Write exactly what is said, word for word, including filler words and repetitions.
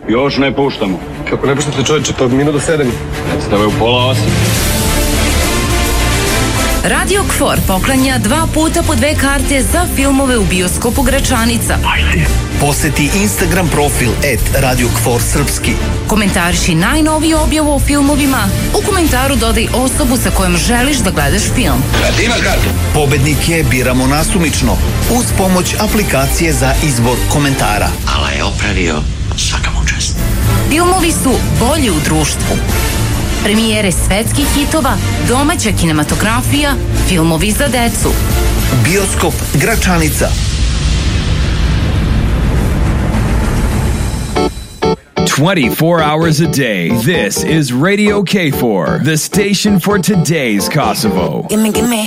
Još ne puštamo. Kako ne puštate, čovječe, pa minut do sedam. Predstave u pola osam. Radio Kfor poklanja dva puta po dve karte za filmove u bioskopu Gračanica. Ajde. Poseti Instagram profil et Radio Kfor Srpski. Komentariši najnoviju objavu o filmovima. U komentaru dodaj osobu sa kojom želiš da gledaš film. A ti imaš kartu? Pobednike biramo nasumično uz pomoć aplikacije za izbor komentara. Ala je opravio, svaka mu čast. Filmovi su bolji u društvu. Premijere svetskih hitova, domaća kinematografija, filmovi za decu. Bioskop Gračanica. twenty-four hours a day. This is Radio K four, the station for today's Kosovo. Gimme, gimme.